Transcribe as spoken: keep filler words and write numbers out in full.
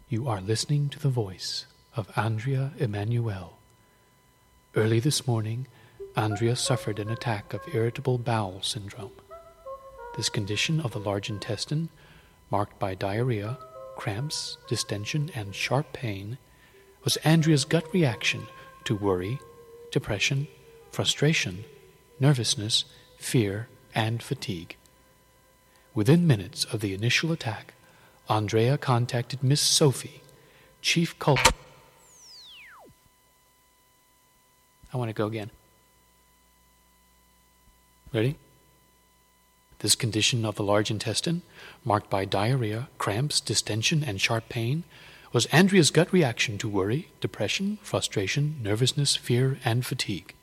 You are listening to the voice of Andrea Emanuel. Early this morning, Andrea suffered an attack of irritable bowel syndrome. This condition of the large intestine, marked by diarrhea, cramps, distension, and sharp pain, was Andrea's gut reaction to worry, depression, frustration, nervousness, fear, and fatigue. Within minutes of the initial attack, Andrea contacted Miss Sophie, chief culprit. I want to go again. Ready? This condition of the large intestine, marked by diarrhea, cramps, distension, and sharp pain, was Andrea's gut reaction to worry, depression, frustration, nervousness, fear, and fatigue.